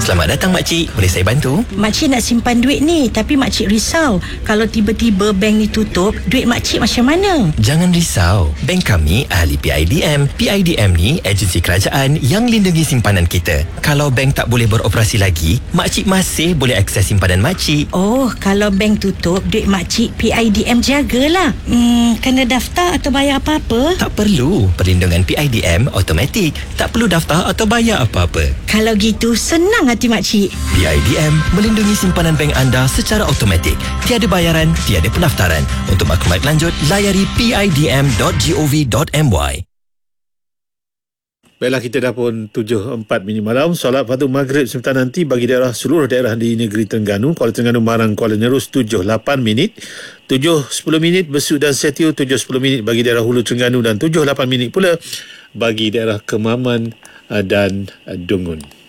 Selamat datang makcik, boleh saya bantu? Makcik nak simpan duit ni, tapi makcik risau kalau tiba-tiba bank ni tutup, duit makcik macam mana? Jangan risau, bank kami ahli PIDM. PIDM ni agensi kerajaan yang lindungi simpanan kita. Kalau bank tak boleh beroperasi lagi, makcik masih boleh akses simpanan makcik. Oh, kalau bank tutup, duit makcik PIDM jagalah. Kena daftar atau bayar apa-apa? Tak perlu, perlindungan PIDM automatik. Tak perlu daftar atau bayar apa-apa. Kalau gitu, senang hati makcik. PIDM melindungi simpanan bank anda secara automatik. Tiada bayaran, tiada pendaftaran. Untuk maklumat lanjut, layari pidm.gov.my. Baiklah, kita dah pun 7.04 malam. Solat fardu maghrib sebentar nanti bagi seluruh daerah di negeri Terengganu. Kuala Terengganu, Marang, Kuala Nerus 7.8 minit. 7.10 Besut dan Setiu. 7.10 bagi daerah Hulu Terengganu dan 7.8 pula bagi daerah Kemaman dan Dungun.